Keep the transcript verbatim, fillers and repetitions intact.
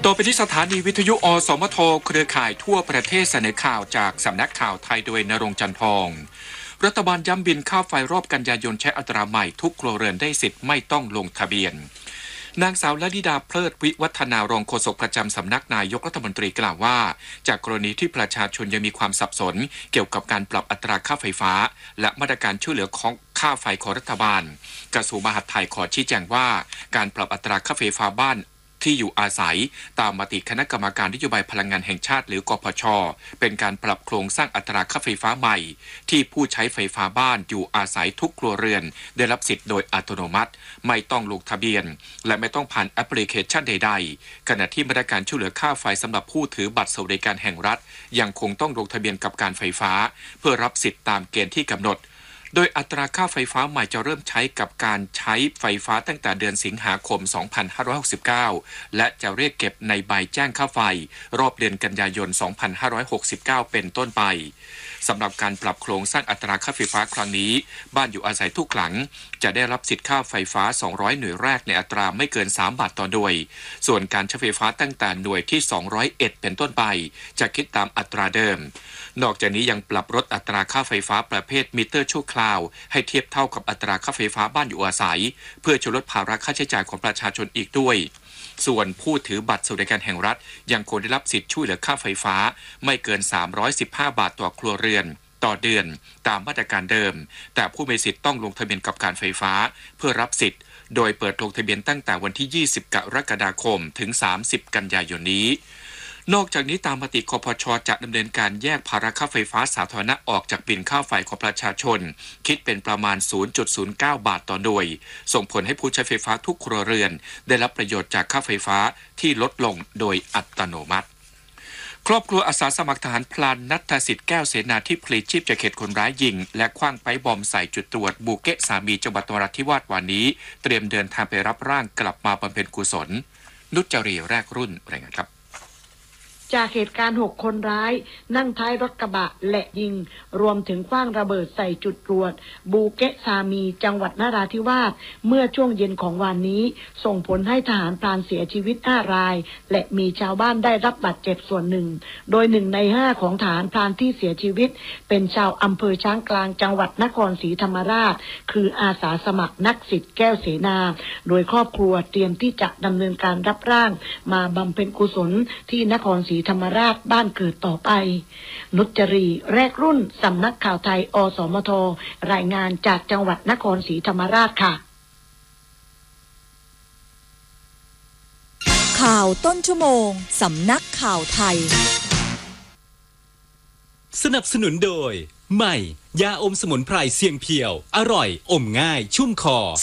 ต่อไปที่สถานีวิทยุอสมทเครือข่ายทั่วประเทศเสนอข่าวจากสำนักข่าวไทยโดยณรงค์จันทองรัฐบาลย้ำบินค่าไฟรอบกันยายนใช้อัตราใหม่ทุกครัวเรือนได้สิทธิ์ไม่ต้องลงทะเบียนนางสาวลลิดาเพลิดวิวัฒนารองโฆษกประจำสำนักนายกรัฐมนตรีกล่าวว่าจากกรณีที่ประชาชนยังมีความสับสนเกี่ยวกับการปรับอัตราค่าไฟฟ้าและมาตรการช่วยเหลือของค่าไฟของรัฐบาลกระทรวงมหาดไทยขอชี้แจงว่าการปรับอัตราค่าไฟฟ้าบ้านที่อยู่อาศัยตามมติคณะกรรมการนโยบายพลังงานแห่งชาติหรือกพช.เป็นการปรับโครงสร้างอัตราค่าไฟฟ้าใหม่ที่ผู้ใช้ไฟฟ้าบ้านอยู่อาศัยทุกครัวเรือนได้รับสิทธิ์โดยอัตโนมัติไม่ต้องลงทะเบียนและไม่ต้องผ่านแอปพลิเคชันใดๆขณะที่มาตรการช่วยเหลือค่าไฟสำหรับผู้ถือบัตรสวัสดิการแห่งรัฐยังคงต้องลงทะเบียนกับการไฟฟ้าเพื่อรับสิทธิ์ตามเกณฑ์ที่กำหนดโดยอัตราค่าไฟฟ้าใหม่จะเริ่มใช้กับการใช้ไฟฟ้าตั้งแต่เดือนสิงหาคม สองพันห้าร้อยหกสิบเก้า และจะเรียกเก็บในใบแจ้งค่าไฟรอบเดือนกันยายน สองพันห้าร้อยหกสิบเก้า เป็นต้นไปสำหรับการปรับโครงสร้างอัตราค่าไฟฟ้าครั้งนี้บ้านอยู่อาศัยทุกหลังจะได้รับสิทธิ์ค่าไฟฟ้าสองร้อยหน่วยแรกในอัตราไม่เกินสามบาทต่อหน่วยส่วนการใช้ไฟฟ้าตั้งแต่หน่วยที่สองร้อยเอ็ดเป็นต้นไปจะคิดตามอัตราเดิมนอกจากนี้ยังปรับลดอัตราค่าไฟฟ้าประเภทมิเตอร์ชั่วคราวให้เทียบเท่ากับอัตราค่าไฟฟ้าบ้านอยู่อาศัยเพื่อช่วยลดภาระค่าใช้จ่ายของประชาชนอีกด้วยส่วนผู้ถือบัตรสวัสดิการแห่งรัฐยังคงได้รับสิทธิ์ช่วยเหลือค่าไฟฟ้าไม่เกินสามร้อยสิบห้าบาทต่อครัวเรือนต่อเดือนตามมาตรการเดิมแต่ผู้มีสิทธิ์ต้องลงทะเบียนกับการไฟฟ้าเพื่อรับสิทธิ์โดยเปิดลงทะเบียนตั้งแต่วันที่ยี่สิบกรกฎาคมถึงสามสิบกันยายนนี้นอกจากนี้ตามมติคพช.จะดำเนินการแยกภาระค่าไฟฟ้าสาธารณะออกจากบิลค่าไฟของประชาชนคิดเป็นประมาณ ศูนย์จุดศูนย์เก้า บาทต่อหน่วยส่งผลให้ผู้ใช้ไฟฟ้าทุกครัวเรือนได้รับประโยชน์จากค่าไฟฟ้าที่ลดลงโดยอัตโนมัติครอบครัวอาสาสมัครทหารพลานณัฐสิทธิ์แก้วเสนาที่พลีชีพจากเหตุคนร้ายยิงและขว้างไปบอมใส่จุดตรวจบูเกะสามีจังหวัดนราธิวาสวันนี้เตรียมเดินทางไปรับร่างกลับมาบำเพ็ญกุศลนุชจรีแรกรุ่นรายงานครับจากเหตุการณ์หกคนร้ายนั่งท้ายรถกระบะและยิงรวมถึงขว้างระเบิดใส่จุดตรวจบูเกะซามีจังหวัดนราธิวาสเมื่อช่วงเย็นของวันนี้ส่งผลให้ทหารพรานเสียชีวิตห้ารายและมีชาวบ้านได้รับบาดเจ็บส่วนหนึ่งโดยหนึ่งในห้าของทหารพรานที่เสียชีวิตเป็นชาวอำเภอช้างกลางจังหวัดนครศรีธรรมราชคืออาสาสมัครนักสิทธิ์แก้วเสนาโดยครอบครัวเตรียมที่จะดำเนินการรับร่างมาบำเพ็ญกุศลที่นครศรีธรรมราชบ้านเกิดต่อไปนุชจรีแรกรุ่นสำนักข่าวไทยอสมทรายงานจากจังหวัดนครศรีธรรมราชค่ะข่าวต้นชั่วโมงสำนักข่าวไทยสนับสนุนโดยใหม่ยาอมสมุนไพรเสียงเพียวอร่อยอมง่ายชุ่มคอ